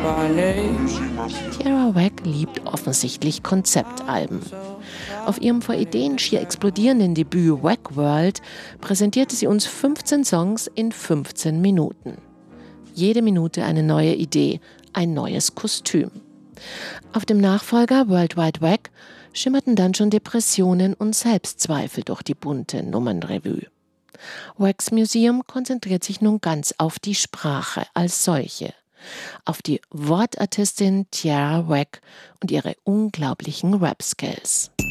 Tierra Whack liebt offensichtlich Konzeptalben. Auf ihrem vor Ideen schier explodierenden Debüt Whack World präsentierte sie uns 15 Songs in 15 Minuten. Jede Minute eine neue Idee, ein neues Kostüm. Auf dem Nachfolger World Wide Whack schimmerten dann schon Depressionen und Selbstzweifel durch die bunte Nummernrevue. Wax Museum konzentriert sich nun ganz auf die Sprache als solche, auf die Wortartistin Tierra Whack und ihre unglaublichen Rap-Skills.